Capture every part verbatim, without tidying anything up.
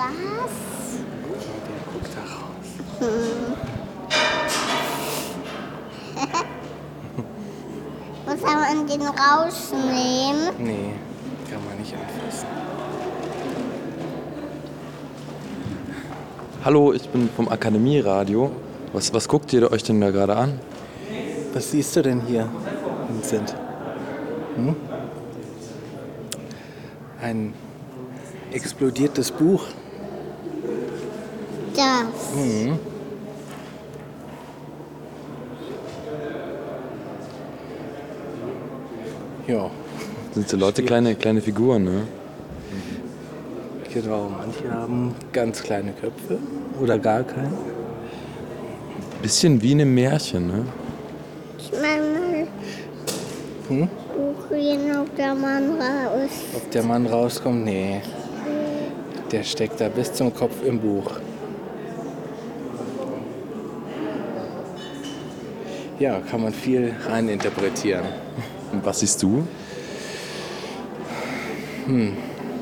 das? Der guckt da raus. Hm. Muss man den rausnehmen? Nee, kann man nicht anfassen. Hallo, ich bin vom Akademieradio. Was, was guckt ihr euch denn da gerade an? Was siehst du denn hier, Vincent? Hm? Ein explodiertes Buch. Das. Mhm. Ja. Sind so Leute kleine, kleine Figuren, ne? Genau, manche haben ganz kleine Köpfe oder gar keine. Bisschen wie in einem Märchen, ne? Ich meine, Hm? Buch gehen, ob der Mann raus. Ob der Mann rauskommt? Nee. Der steckt da bis zum Kopf im Buch. Ja, kann man viel reininterpretieren. Und was siehst du? Hm.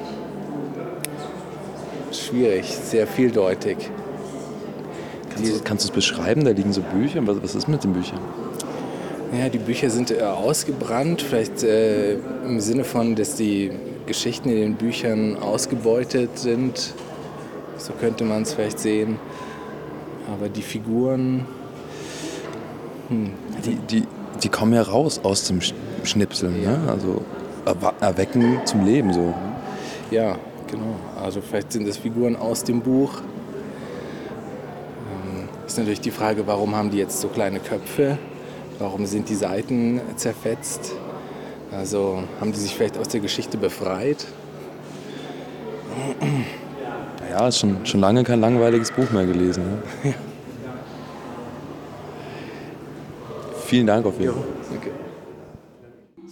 Schwierig, sehr vieldeutig. Kannst du, kannst du es beschreiben? Da liegen so Bücher. Was, was ist mit den Büchern? Ja, die Bücher sind äh, ausgebrannt, vielleicht äh, im Sinne von, dass die Geschichten in den Büchern ausgebeutet sind. So könnte man es vielleicht sehen. Aber die Figuren... Hm. Die, die, die kommen ja raus aus dem Schnipseln, Ja. ne? Also erwa- erwecken zum Leben so. Ja, genau. Also vielleicht sind das Figuren aus dem Buch. Ähm, ist natürlich die Frage, warum haben die jetzt so kleine Köpfe? Warum sind die Seiten zerfetzt? Also haben die sich vielleicht aus der Geschichte befreit? Naja, ist schon, schon lange kein langweiliges Buch mehr gelesen. Ne? Ja. Vielen Dank auf jeden Fall. Okay.